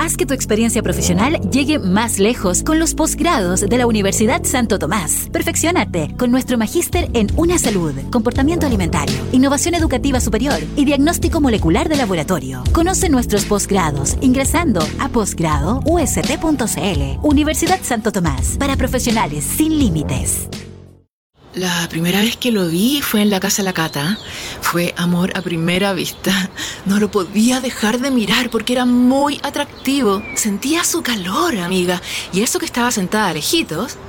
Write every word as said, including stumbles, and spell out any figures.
Haz que tu experiencia profesional llegue más lejos con los posgrados de la Universidad Santo Tomás. Perfecciónate con nuestro magíster en Una Salud, comportamiento alimentario, innovación educativa superior y diagnóstico molecular de laboratorio. Conoce nuestros posgrados ingresando a posgrado u s t punto c l. Universidad Santo Tomás, para profesionales sin límites. La primera vez que lo vi fue en la casa de la Cata. Fue amor a primera vista. No lo podía dejar de mirar porque era muy atractivo. Sentía su calor, amiga. Y eso que estaba sentada lejitos.